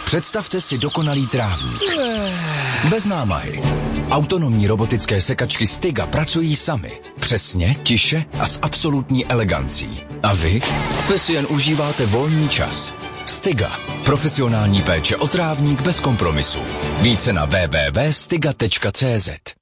Představte si dokonalý trávník. Bez námahy. Autonomní robotické sekačky Stiga pracují samy. Přesně, tiše a s absolutní elegancí. A vy? Vy si jen užíváte volný čas. Stiga. Profesionální péče o trávník bez kompromisů. Více na www.stiga.cz.